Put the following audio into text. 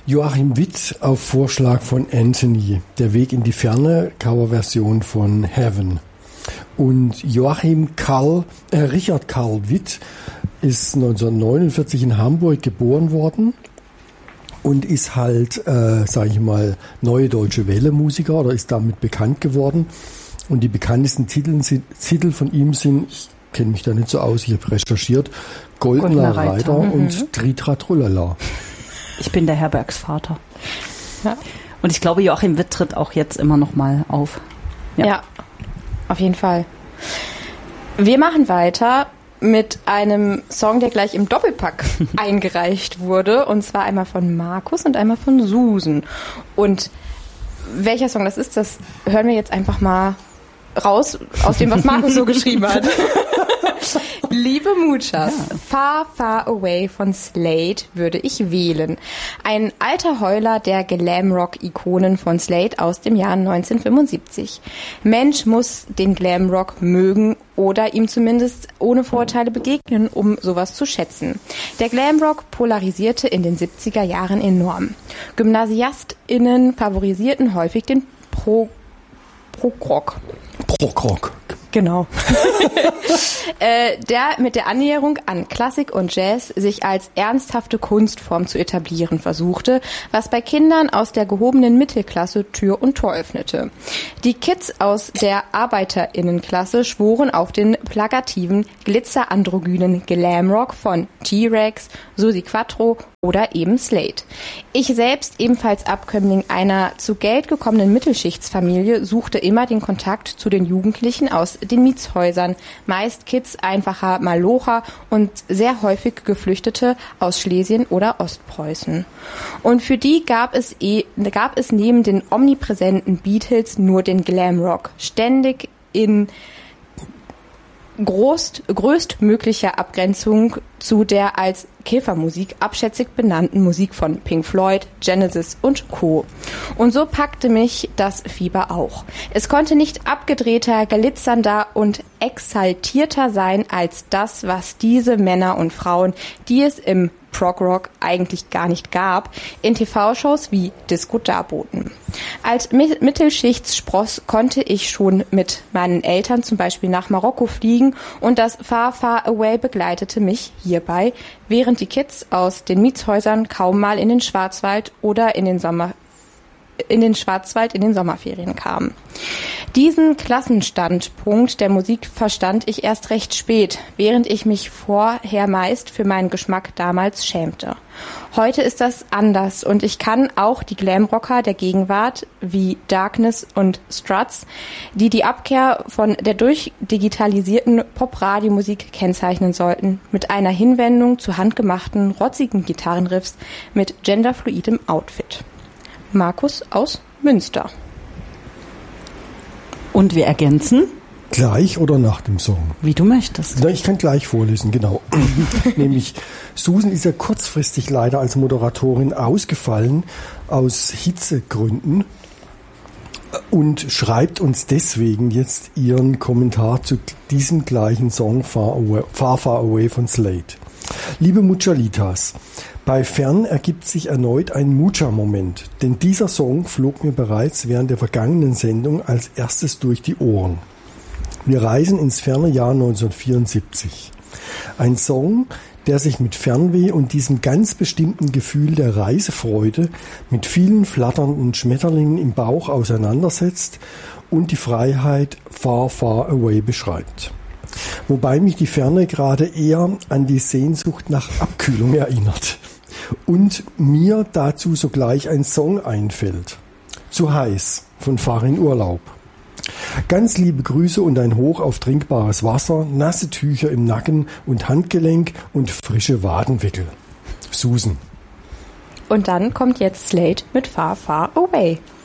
Joachim Witt auf Vorschlag von Anthony. Der Weg in die Ferne, Coverversion von Heaven. Und Richard Karl Witt ist 1949 in Hamburg geboren worden und ist halt, Neue Deutsche Welle Musiker oder ist damit bekannt geworden. Und die bekanntesten Titel von ihm sind, ich kenne mich da nicht so aus, ich habe recherchiert, Goldener Reiter und Tritra Trullala. Ich bin der Herbergsvater. Ja. Und ich glaube, Joachim Witt tritt auch jetzt immer noch mal auf. Ja, auf jeden Fall. Wir machen weiter mit einem Song, der gleich im Doppelpack eingereicht wurde. Und zwar einmal von Markus und einmal von Susan. Und welcher Song das ist, das hören wir jetzt einfach mal raus aus dem, was Markus so geschrieben hat. Liebe Muchas, Far, Far Away von Slade würde ich wählen. Ein alter Heuler der Glamrock-Ikonen von Slade aus dem Jahr 1975. Mensch muss den Glamrock mögen oder ihm zumindest ohne Vorurteile begegnen, um sowas zu schätzen. Der Glamrock polarisierte in den 70er Jahren enorm. GymnasiastInnen favorisierten häufig den Prog-Rock. Prog-Rock. Genau. Der mit der Annäherung an Klassik und Jazz sich als ernsthafte Kunstform zu etablieren versuchte, was bei Kindern aus der gehobenen Mittelklasse Tür und Tor öffnete. Die Kids aus der ArbeiterInnenklasse schworen auf den plakativen, glitzerandrogynen Glamrock von T-Rex, Suzi Quattro oder eben Slade. Ich selbst, ebenfalls Abkömmling einer zu Geld gekommenen Mittelschichtsfamilie, suchte immer den Kontakt zu den Jugendlichen aus den Mietshäusern, meist Kids einfacher Malocher und sehr häufig Geflüchtete aus Schlesien oder Ostpreußen. Und für die gab es neben den omnipräsenten Beatles nur den Glamrock, ständig in größtmöglicher Abgrenzung zu der als Käfermusik abschätzig benannten Musik von Pink Floyd, Genesis und Co. Und so packte mich das Fieber auch. Es konnte nicht abgedrehter, glitzernder und exaltierter sein als das, was diese Männer und Frauen, die es im Prog-Rock eigentlich gar nicht gab, in TV-Shows wie Disco darboten. Als Mittelschichtsspross konnte ich schon mit meinen Eltern zum Beispiel nach Marokko fliegen und das Far Far Away begleitete mich hierbei, während die Kids aus den Mietshäusern kaum mal in den Schwarzwald oder in den Sommerferien kamen. Diesen Klassenstandpunkt der Musik verstand ich erst recht spät, während ich mich vorher meist für meinen Geschmack damals schämte. Heute ist das anders und ich kann auch die Glamrocker der Gegenwart wie Darkness und Struts, die die Abkehr von der durchdigitalisierten Pop-Radio-Musik kennzeichnen sollten, mit einer Hinwendung zu handgemachten, rotzigen Gitarrenriffs mit genderfluidem Outfit. Markus aus Münster. Und wir ergänzen? Gleich oder nach dem Song? Wie du möchtest. Ich kann gleich vorlesen, genau. Nämlich, Susan ist ja kurzfristig leider als Moderatorin ausgefallen aus Hitzegründen und schreibt uns deswegen jetzt ihren Kommentar zu diesem gleichen Song Far Far Away von Slade. Liebe Muchalitas, bei Fern ergibt sich erneut ein Mucha-Moment, denn dieser Song flog mir bereits während der vergangenen Sendung als erstes durch die Ohren. Wir reisen ins ferne Jahr 1974. Ein Song, der sich mit Fernweh und diesem ganz bestimmten Gefühl der Reisefreude mit vielen flatternden Schmetterlingen im Bauch auseinandersetzt und die Freiheit Far Far Away beschreibt. Wobei mich die Ferne gerade eher an die Sehnsucht nach Abkühlung erinnert. Und mir dazu sogleich ein Song einfällt. Zu heiß von Fahr in Urlaub. Ganz liebe Grüße und ein Hoch auf trinkbares Wasser, nasse Tücher im Nacken und Handgelenk und frische Wadenwickel. Susan. Und dann kommt jetzt Slade mit Far Far Away.